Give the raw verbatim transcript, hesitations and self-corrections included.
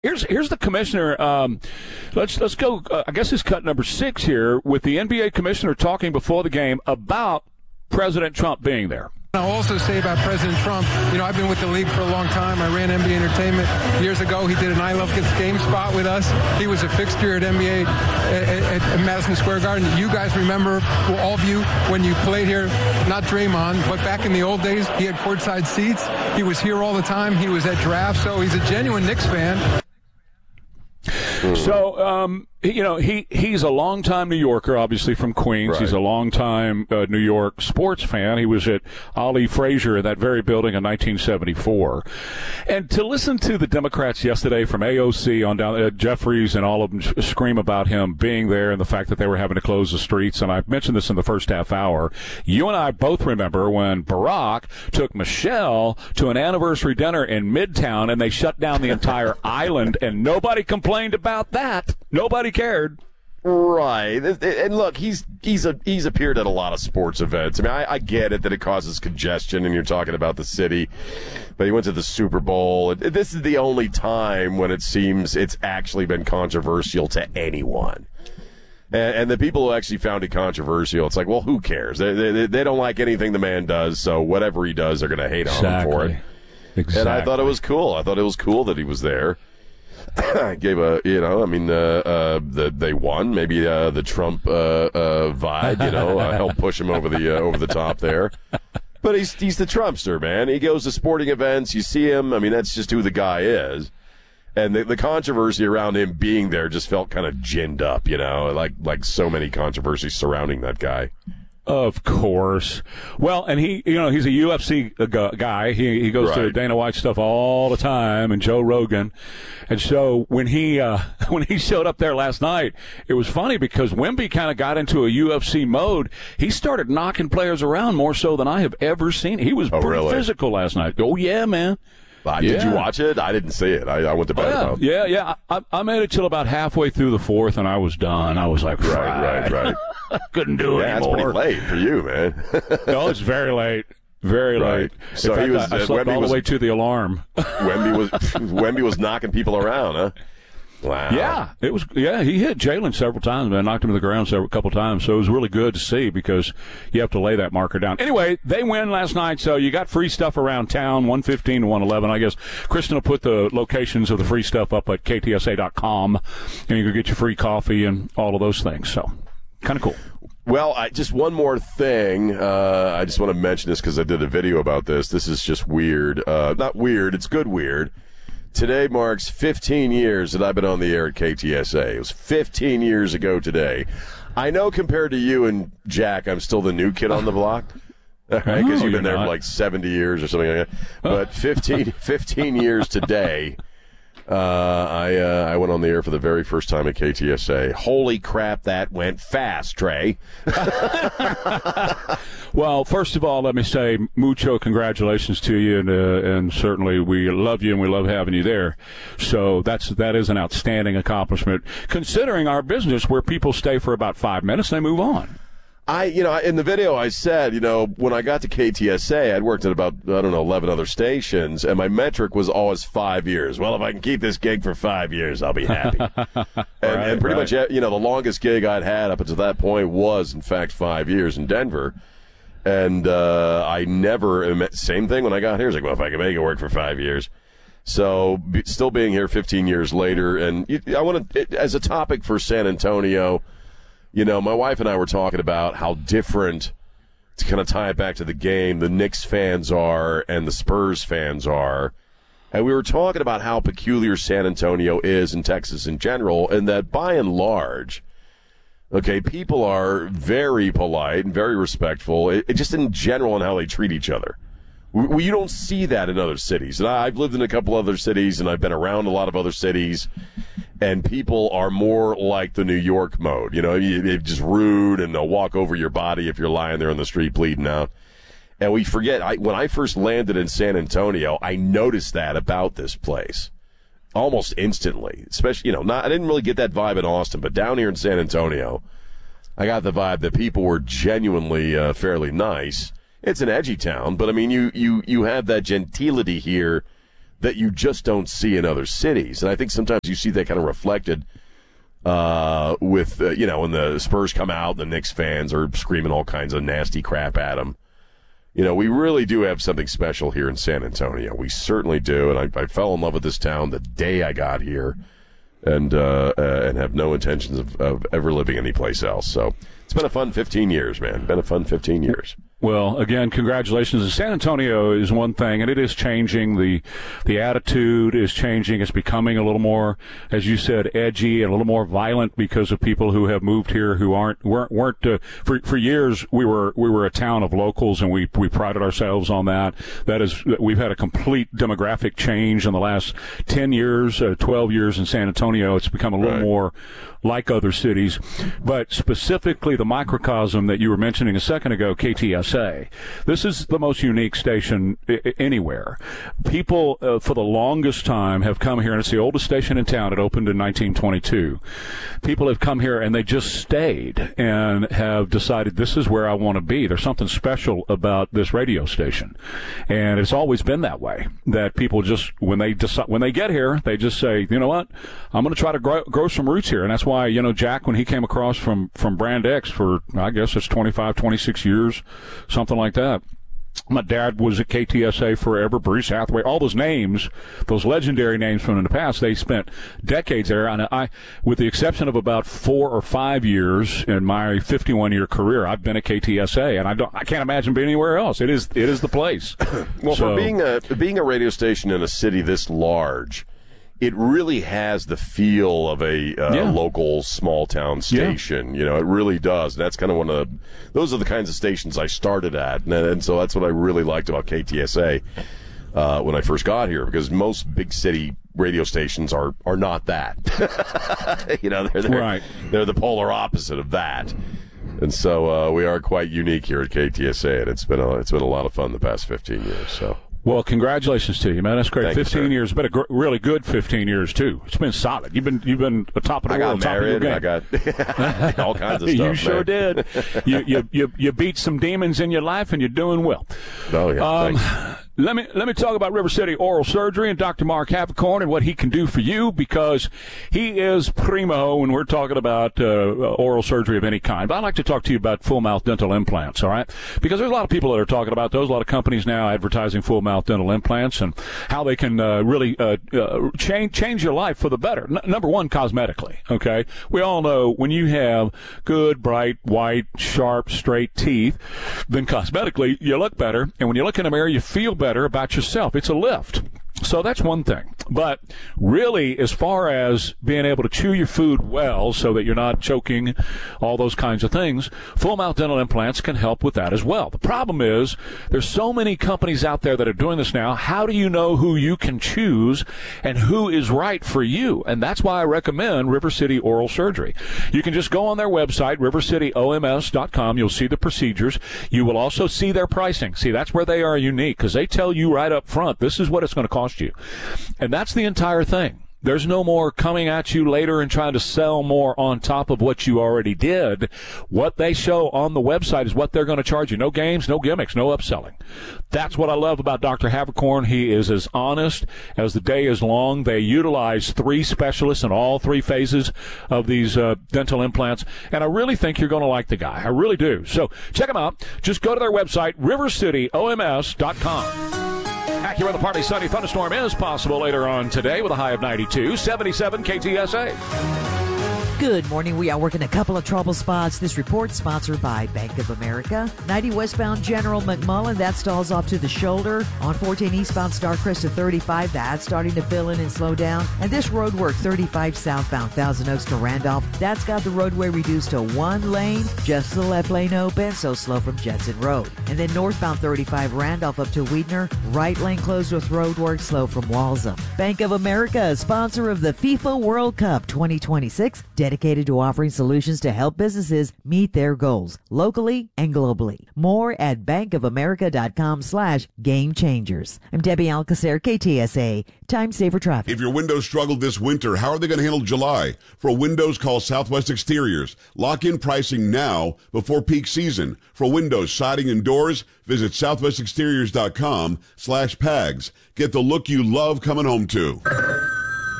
Here's here's the commissioner. Um, let's let's go. Uh, I guess it's cut number six here with the N B A commissioner talking before the game about President Trump being there. I'll also say about President Trump, you know, I've been with the league for a long time. I ran N B A Entertainment years ago. He did an I Love Kids game spot with us. He was a fixture at N B A at, at, at Madison Square Garden. You guys remember, well, all of you, when you played here, not Draymond, but back in the old days, he had courtside seats. He was here all the time. He was at drafts, so he's a genuine Knicks fan. So, um, you know, he, he's a longtime New Yorker, obviously from Queens. Right. He's a longtime uh, New York sports fan. He was at Ali Frazier in that very building in nineteen seventy-four. And to listen to the Democrats yesterday from A O C on down uh, Jeffries and all of them scream about him being there and the fact that they were having to close the streets, and I mentioned this in the first half hour. You and I both remember when Barack took Michelle to an anniversary dinner in Midtown and they shut down the entire island, and nobody complained about that. Nobody cared. Right. And look, he's he's a, he's appeared at a lot of sports events. I mean, I, I get it that it causes congestion and you're talking about the city, but he went to the Super Bowl. This is the only time when it seems it's actually been controversial to anyone. And, and the people who actually found it controversial, it's like, well, who cares? They, they, they don't like anything the man does, so whatever he does, they're going to hate on Exactly. him for it. Exactly. And I thought it was cool. I thought it was cool that he was there. Gave a, you know, I mean, uh, uh, the, they won. Maybe uh, the Trump uh, uh, vibe, you know, uh, helped push him over the uh, over the top there. But he's he's the Trumpster, man. He goes to sporting events. You see him. I mean, that's just who the guy is. And the, the controversy around him being there just felt kind of ginned up, you know, like like so many controversies surrounding that guy. Of course. Well, and he, you know, he's a U F C guy. He he goes Right. to Dana White stuff all the time, and Joe Rogan. And so when he uh, when he showed up there last night, it was funny because Wemby kind of got into a U F C mode. He started knocking players around more so than I have ever seen. He was Oh, pretty really? physical last night. Oh yeah, man. Uh, Did Yeah. you watch it? I didn't see it. I, I went to bed. Oh, yeah, about yeah, yeah. I, I made it till about halfway through the fourth, and I was done. I was like, Right, right, right. couldn't do it Yeah, it's anymore. pretty late for you, man. No, it's very late. Very Right. late. So In fact, he was- I, I uh, slept Wemby all was- the way to the alarm. Wemby was Wemby was knocking people around, huh? Wow. Yeah, it was. Yeah, he hit Jalen several times, man. Knocked him to the ground several couple times. So it was really good to see because you have to lay that marker down. Anyway, they win last night, so you got free stuff around town, one fifteen to one eleven. I guess Kristen will put the locations of the free stuff up at K T S A dot com, and you can get your free coffee and all of those things. So kind of cool. Well, I, just one more thing. Uh, I just want to mention this because I did a video about this. This is just weird. Uh, not weird. It's good weird. Today marks fifteen years that I've been on the air at K T S A. It was fifteen years ago today. I know compared to you and Jack, I'm still the new kid on the block. All right, because No, you've you're been there not. for like seventy years or something like that. But fifteen, fifteen years today, uh, I uh, I went on the air for the very first time at K T S A. Holy crap, that went fast, Trey. Well, first of all, let me say mucho congratulations to you, and, uh, and certainly we love you and we love having you there. So that's that is an outstanding accomplishment, considering our business where people stay for about five minutes and they move on. I, you know, in the video I said, you know, when I got to K T S A, I'd worked at about, I don't know, eleven other stations, and my metric was always five years. Well, if I can keep this gig for five years, I'll be happy. and, Right, and pretty right. much, you know, the longest gig I'd had up until that point was, in fact, five years in Denver. And uh, I never, same thing when I got here. It's like, well, if I can make it work for five years. So be, still being here fifteen years later, and you, I want to, as a topic for San Antonio, you know, my wife and I were talking about how different, to kind of tie it back to the game, the Knicks fans are and the Spurs fans are. And we were talking about how peculiar San Antonio is in Texas in general, and that by and large, okay, people are very polite and very respectful, it, it just in general in how they treat each other. We, we, you don't see that in other cities. And I, I've lived in a couple other cities, and I've been around a lot of other cities, and people are more like the New York mode. You know, you, they're just rude, and they'll walk over your body if you're lying there on the street bleeding out. And we forget, I, when I first landed in San Antonio, I noticed that about this place almost instantly. Especially, you know, not I didn't really get that vibe in Austin, but down here in San Antonio, I got the vibe that people were genuinely uh, fairly nice. It's an edgy town, but I mean, you, you, you have that gentility here that you just don't see in other cities. And I think sometimes you see that kind of reflected uh, with, uh, you know, when the Spurs come out, the Knicks fans are screaming all kinds of nasty crap at them. You know, we really do have something special here in San Antonio. We certainly do. And I, I fell in love with this town the day I got here and uh, uh, and have no intentions of, of ever living anyplace else. So it's been a fun fifteen years, man. Been a fun fifteen years. Well, again, congratulations. San Antonio is one thing, and it is changing. The the attitude is changing. It's becoming a little more, as you said, edgy and a little more violent because of people who have moved here who aren't weren't weren't uh, for for years. We were we were a town of locals, and we we prided ourselves on that. That is, we've had a complete demographic change in the last ten years, uh, twelve years in San Antonio. It's become a little right. more like other cities, but specifically the microcosm that you were mentioning a second ago, K T S A. This is the most unique station I- anywhere. People, uh, for the longest time, have come here, and it's the oldest station in town. It opened in nineteen twenty-two. People have come here, and they just stayed and have decided, this is where I want to be. There's something special about this radio station, and it's always been that way, that people just, when they decide, when they get here, they just say, you know what, I'm going to try to grow, grow some roots here. And that's why, you know, Jack, when he came across from, from Brand X for, I guess it's twenty-five, twenty-six years, something like that. My dad was at K T S A forever, Bruce Hathaway, all those names, those legendary names from in the past, they spent decades there. And I, with the exception of about four or five years in my fifty-one-year career, I've been at K T S A, and I don't, I can't imagine being anywhere else. It is, it is the place. Well, so, for being a being a radio station in a city this large, it really has the feel of a uh, yeah. local small town station. Yeah. You know, it really does. That's kind of one of the, those are the kinds of stations I started at. And, and so that's what I really liked about K T S A uh, when I first got here, because most big city radio stations are, are not that. you know, they're, they're, right. they're the polar opposite of that. And so uh, we are quite unique here at K T S A, and it's been a, it's been a lot of fun the past fifteen years. So. Well, congratulations to you, man. That's great. Thank fifteen you, years, been a gr- really good fifteen years too. It's been solid. You've been you've been the top of the I world. got married. Top of your game. I got all kinds of stuff. You sure man. did. you, you you you beat some demons in your life, and you're doing well. Oh yeah. Um, thanks. Let me let me talk about River City Oral Surgery and Doctor Mark Havicorn and what he can do for you, because he is primo when we're talking about uh, oral surgery of any kind. But I'd like to talk to you about full mouth dental implants, all right? Because there's a lot of people that are talking about those, a lot of companies now advertising full mouth dental implants and how they can uh, really uh, uh, change change your life for the better. N- number one, cosmetically, okay? We all know when you have good, bright, white, sharp, straight teeth, then cosmetically you look better, and when you look in the mirror, you feel better about yourself. It's a lift. So that's one thing. But really, as far as being able to chew your food well so that you're not choking, all those kinds of things, full mouth dental implants can help with that as well. The problem is there's so many companies out there that are doing this now. How do you know who you can choose and who is right for you? And that's why I recommend River City Oral Surgery. You can just go on their website, river city o m s dot com. You'll see the procedures. You will also see their pricing. See, that's where they are unique, because they tell you right up front, this is what it's going to cost you. And that's the entire thing. There's no more coming at you later and trying to sell more on top of what you already did. What they show on the website is what they're going to charge you. No games, no gimmicks, no upselling. That's what I love about Doctor Havicorn. He is as honest as the day is long. They utilize three specialists in all three phases of these uh, dental implants. And I really think you're going to like the guy. I really do. So check him out. Just go to their website, river city o m s dot com. Acura, the Party Sunny thunderstorm is possible later on today with a high of ninety-two, seventy-seven K T S A. Good morning. We are working a couple of trouble spots. This report sponsored by Bank of America. ninety westbound General McMullen, that stalls off to the shoulder. On fourteen eastbound Starcrest to thirty-five, that's starting to fill in and slow down. And this road work thirty-five southbound Thousand Oaks to Randolph, that's got the roadway reduced to one lane, just the left lane open, so slow from Judson Road. And then northbound thirty-five Randolph up to Weidner, right lane closed with road work, slow from Walsham. Bank of America, sponsor of the FIFA World Cup twenty twenty-six, dedicated dedicated to offering solutions to help businesses meet their goals locally and globally. More at bankofamerica.com slash game changers. I'm Debbie Alcacer, K T S A, Time Saver Traffic. If your windows struggled this winter, how are they going to handle July? For windows, call Southwest Exteriors. Lock in pricing now before peak season. For windows, siding, and doors, visit southwest exteriors dot com slash pags. Get the look you love coming home to.